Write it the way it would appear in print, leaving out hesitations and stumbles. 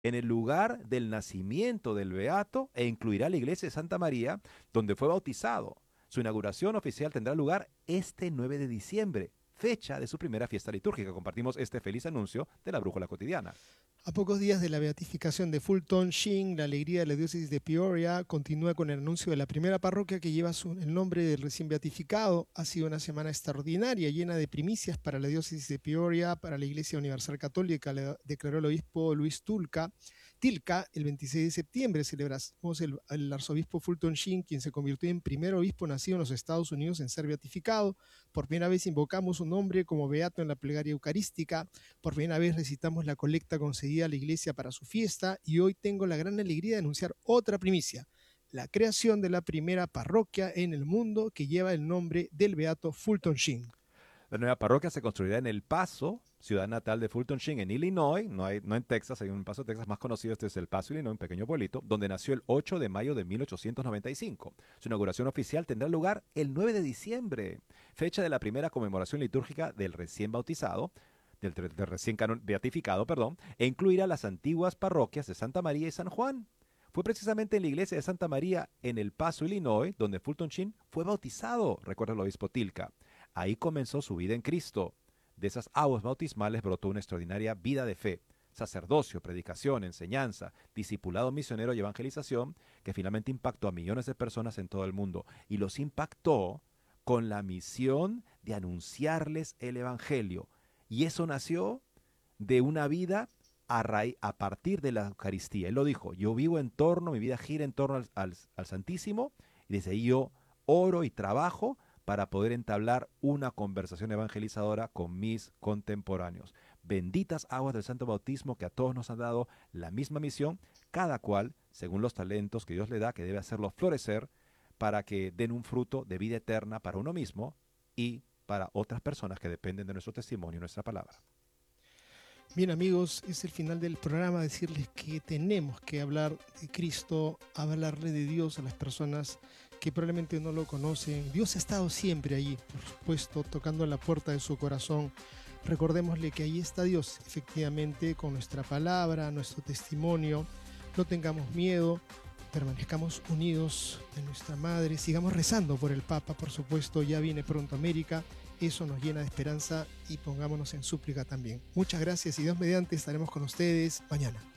en el lugar del nacimiento del beato e incluirá la iglesia de Santa María, donde fue bautizado. Su inauguración oficial tendrá lugar este 9 de diciembre, fecha de su primera fiesta litúrgica. Compartimos este feliz anuncio de la Brújula Cotidiana. A pocos días de la beatificación de Fulton Sheen, la alegría de la diócesis de Peoria continúa con el anuncio de la primera parroquia que lleva el nombre del recién beatificado. Ha sido una semana extraordinaria, llena de primicias para la diócesis de Peoria, para la Iglesia Universal Católica, declaró el obispo Luis Tilca el 26 de septiembre. Celebramos el arzobispo Fulton Sheen, quien se convirtió en primer obispo nacido en los Estados Unidos en ser beatificado. Por primera vez invocamos su nombre como beato en la plegaria eucarística. Por primera vez recitamos la colecta concedida a la iglesia para su fiesta y hoy tengo la gran alegría de anunciar otra primicia, la creación de la primera parroquia en el mundo que lleva el nombre del beato Fulton Sheen. La nueva parroquia se construirá en El Paso, ciudad natal de Fulton Sheen, en Illinois, no en Texas, hay un Paso, Texas más conocido, este es El Paso, Illinois, un pequeño pueblito, donde nació el 8 de mayo de 1895. Su inauguración oficial tendrá lugar el 9 de diciembre, fecha de la primera conmemoración litúrgica del recién bautizado, del recién beatificado, perdón, e incluirá las antiguas parroquias de Santa María y San Juan. Fue precisamente en la iglesia de Santa María en El Paso, Illinois, donde Fulton Sheen fue bautizado, recuerda el obispo Tilca. Ahí comenzó su vida en Cristo. De esas aguas bautismales brotó una extraordinaria vida de fe, sacerdocio, predicación, enseñanza, discipulado misionero y evangelización, que finalmente impactó a millones de personas en todo el mundo y los impactó con la misión de anunciarles el Evangelio. Y eso nació de una vida a partir de la Eucaristía. Él lo dijo, yo vivo en torno, mi vida gira en torno al Santísimo, y desde ahí yo oro y trabajo para poder entablar una conversación evangelizadora con mis contemporáneos. Benditas aguas del Santo Bautismo que a todos nos han dado la misma misión, cada cual según los talentos que Dios le da, que debe hacerlo florecer para que den un fruto de vida eterna para uno mismo y para otras personas que dependen de nuestro testimonio y nuestra palabra. Bien amigos, es el final del programa, decirles que tenemos que hablar de Cristo, hablarle de Dios a las personas que probablemente no lo conocen. Dios ha estado siempre allí, por supuesto, tocando la puerta de su corazón. Recordémosle que ahí está Dios, efectivamente, con nuestra palabra, nuestro testimonio. No tengamos miedo, permanezcamos unidos de nuestra Madre, sigamos rezando por el Papa, por supuesto, ya viene pronto América. Eso nos llena de esperanza y pongámonos en súplica también. Muchas gracias y Dios mediante estaremos con ustedes mañana.